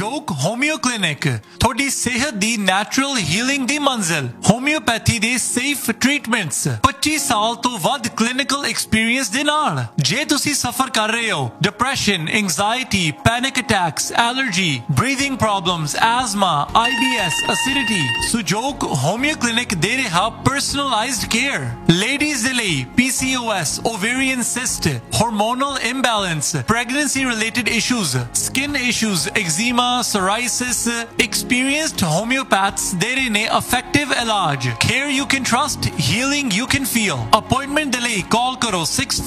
ਸੁਜੋਗ ਹੋਮਿਓ clinic, ਤੁਹਾਡੀ ਸਿਹਤ ਦੀ natural healing ਦੀ ਮੰਜ਼ਿਲ। ਹੋਮਿਓਪੈਥੀ ਦੇ ਸੇਫ ਟ੍ਰੀਟਮੈਂਟਸ, 25 ਸਾਲ ਤੋਂ ਵੱਧ ਕਲੀਨਿਕਲ ਐਕਸਪੀਰੀਅੰਸ ਦੇ ਨਾਲ। ਜੇ ਤੁਸੀਂ ਸਫਰ ਕਰ ਰਹੇ ਹੋ depression, anxiety, panic attacks, allergy, breathing problems, ਐਜ਼ਮਾ, IBS, acidity, ਸੁਜੋਗ ਹੋਮਿਓ clinic ਦੇ ਰਿਹਾ ਪਰਸਨਲਾਈਜ਼ਡ ਕੇਅਰ। ਲੇਡੀਜ਼ ਦੇ ਲਈ PCOS, ovarian cyst, hormonal imbalance, pregnancy related issues, skin issues, eczema, psoriasis, experienced homeopaths ਦੇ ਰਹੇ ਨੇ effective ਇਲਾਜ। Care you can trust, healing you can feel। Appointment ਦੇ ਲਈ ਕਾਲ ਕਰੋ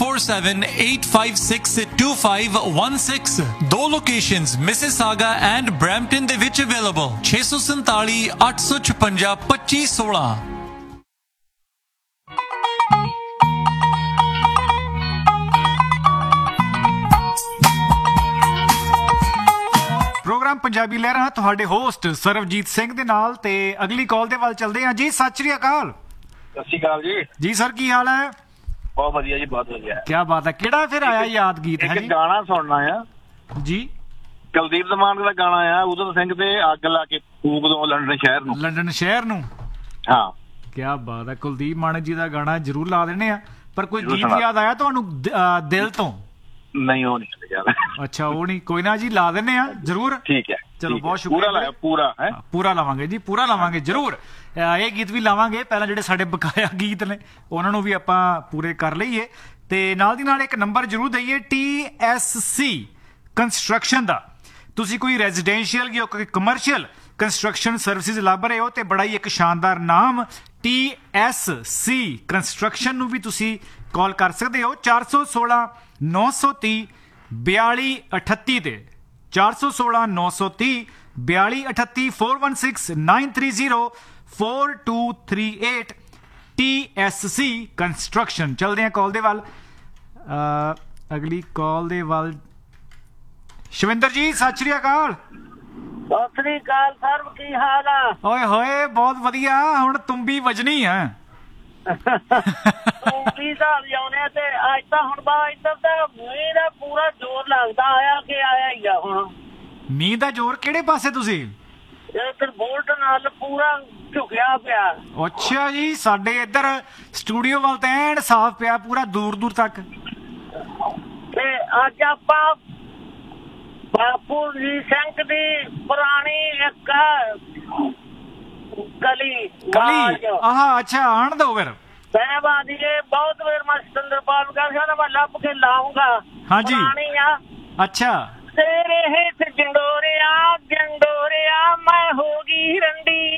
6478562516। ਦੋ ਲੋਕੇਸ਼ਨਸ ਮਿਸਿਸਾਗਾ ਐਂਡ ਬਰੈਂਪਟਨ ਦੇ ਵਿੱਚ ਅਵੇਲੇਬਲ। 647 856 2516। ਪ੍ਰੋਗਰਾਮ ਪੰਜਾਬੀ ਲਹਿਰਾਂ ਤੁਹਾਡੇ ਹੋਸਟ ਸਰਵਜੀਤ ਸਿੰਘ ਦੇ ਨਾਲ ਤੇ ਅਗਲੀ ਕਾਲ ਦੇ ਵੱਲ ਚੱਲਦੇ ਹਾਂ ਜੀ। ਸਤਿ ਸ਼੍ਰੀ ਅਕਾਲ। ਸਤਿ ਸ਼੍ਰੀ ਅਕਾਲ ਜੀ। ਜੀ ਸਰ, ਕੀ ਹਾਲ ਹੈ? ਬਹੁਤ ਵਧੀਆ ਜੀ, ਬਹੁਤ ਵਧੀਆ। ਕੀ ਬਾਤ ਹੈ। ਕਿਹੜਾ ਫਿਰ ਆਇਆ ਯਾਦ ਗੀਤ ਹੈ ਜੀ? ਗਾਣਾ ਸੁਣਨਾ ਆ ਜੀ। ਕੁਲਦੀਪ ਦਮਾਨ ਦਾ ਗਾਣਾ ਆ, ਉਦਮ ਸਿੰਘ ਤੇ ਅੱਗ ਲਾ ਕੇ ਫੂਕ ਦੋ ਲੰਡਨ ਸ਼ਹਿਰ ਨੂੰ। ਲੰਡਨ ਸ਼ਹਿਰ ਨੂੰ, ਹਾਂ। ਕੀ ਬਾਤ ਹੈ। ਕੁਲਦੀਪ ਮਾਨਕ ਜੀ ਦਾ ਗਾਣਾ ਜ਼ਰੂਰ ਲਾ ਦੇਣੇ ਆ। ਪਰ ਕੋਈ ਗੀਤ ਯਾਦ ਆਇਆ ਤੁਹਾਨੂੰ ਦਿਲ ਤੋਂ? ਨਹੀਂ, ਉਹ ਨਹੀਂ ਯਾਦ। ਅੱਛਾ, ਉਹ ਨਹੀਂ, ਕੋਈ ਨਾ ਜੀ, ਲਾ ਦਿੰਨੇ ਆ ਜ਼ਰੂਰ। ਠੀਕ ਹੈ, ਚਲੋ, ਬਹੁਤ ਸ਼ੁਕਰੀਆ। ਪੂਰਾ ਲਾਵਾਂਗੇ ਜੀ, ਪੂਰਾ ਲਾਵਾਂਗੇ ਜ਼ਰੂਰ। ਇਹ ਗੀਤ ਵੀ ਲਾਵਾਂਗੇ। ਪਹਿਲਾਂ ਜਿਹੜੇ ਸਾਡੇ ਬਕਾਇਆ ਗੀਤ ਨੇ ਉਹਨਾਂ ਨੂੰ ਵੀ ਆਪਾਂ ਪੂਰੇ ਕਰ ਲਈਏ ਤੇ ਨਾਲ ਦੀ ਨਾਲ ਇੱਕ ਨੰਬਰ ਜ਼ਰੂਰ ਦਈਏ TSC ਕੰਸਟਰਕਸ਼ਨ ਦਾ। ਤੁਸੀਂ ਕੋਈ ਰੈਜ਼ੀਡੈਂਸ਼ੀਅਲ ਜਾਂ ਕੋਈ ਕਮਰਸ਼ੀਅਲ ਕੰਸਟਰਕਸ਼ਨ ਸਰਵਿਸਿਜ਼ ਲੱਭ ਰਹੇ ਹੋ ਤੇ ਬੜਾ ਹੀ ਇੱਕ ਸ਼ਾਨਦਾਰ ਨਾਮ TSC ਕੰਸਟਰਕਸ਼ਨ ਨੂੰ ਵੀ ਤੁਸੀਂ ਕਾਲ ਕਰ ਸਕਦੇ ਹੋ 416 930 4238 ਤੇ 416 930 4238 416 930 4238 TSC ਕੰਸਟਰਕਸ਼ਨ। ਚਲਦੇ ਹਾਂ ਕਾਲ ਦੇ ਵੱਲ। ਅਗਲੀ ਕਾਲ ਦੇ ਵੱਲ। ਸ਼ਵਿੰਦਰ ਜੀ, ਸਤਿ ਸ਼੍ਰੀ ਅਕਾਲ। ਸਤਿ ਸ੍ਰੀ ਅਕਾਲ ਸਰ, ਕੀ ਹਾਲ ਆ? ਓਏ ਹੋਏ, ਬਹੁਤ ਵਧੀਆ। ਹੁਣ ਤੁੰਬੀ ਵਜਣੀ ਹੈ। ਤੁੰਬੀ ਦਾ ਲਿਆਉਣੇ ਤੇ ਅੱਜ ਤਾਂ ਹੁਣ ਬਾ ਇੱਧਰ ਤਾਂ ਮੀਂਹ ਦਾ ਪੂਰਾ ਜ਼ੋਰ ਲੱਗਦਾ ਆਇਆ ਕਿ ਆਇਆ ਹੀ ਆ। ਹੁਣ ਮੀਂਹ ਦਾ ਜ਼ੋਰ ਕਿਹੜੇ ਪਾਸੇ? ਤੁਸੀਂ ਇੱਧਰ ਬੋਲਟ ਨਾਲ ਪੂਰਾ ਝੁਕਿਆ ਪਿਆ। ਅੱਛਾ ਜੀ, ਸਾਡੇ ਇੱਧਰ ਸਟੂਡੀਓ ਵੱਲ ਤਾਂ ਐਨ ਸਾਫ਼ ਪਿਆ ਪੂਰਾ, ਦੂਰ ਦੂਰ ਤੱਕ। ਤੇ ਅੱਜ ਆਪਾਂ ਬਾਪੂ ਜੀ ਸਿੰਘ ਦੀ ਪੁਰਾਣੀ ਇੱਕ ਗਲੀ। ਆਹ, ਅੱਛਾ, ਆਣ ਦੋ ਫਿਰ। ਸਹਿਬਾਦੀ ਬਹੁਤ ਵੇਰ ਮੈਂ ਸਤਿੰਦਰਪਾਲ ਕਹਿੰਦਾ ਮੈਂ ਲੱਭ ਕੇ ਲਾਉਂਗਾ। ਹਾਂਜੀ, ਪੁਰਾਣੀ ਆ। ਅੱਛਾ। ਤੇਰੇ ਹੇਠ ਜੰਡੋਰਿਆ ਜੰਡੋਰਿਆ ਮੈਂ ਹੋ ਗਈ ਰੰਡੀ।